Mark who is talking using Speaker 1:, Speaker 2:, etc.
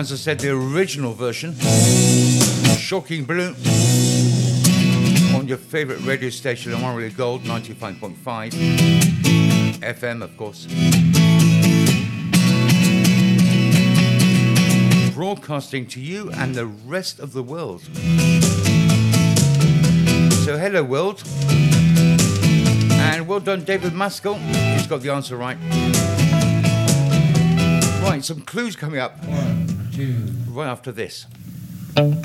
Speaker 1: as I said, the original version. Shocking Blue. On your favourite radio station, One Radio Gold, 95.5. FM, of course. Broadcasting to you and the rest of the world. So hello world, and well done David Maskell, he's got the answer right. Right, some clues coming up.
Speaker 2: 1, 2.
Speaker 1: Right after this.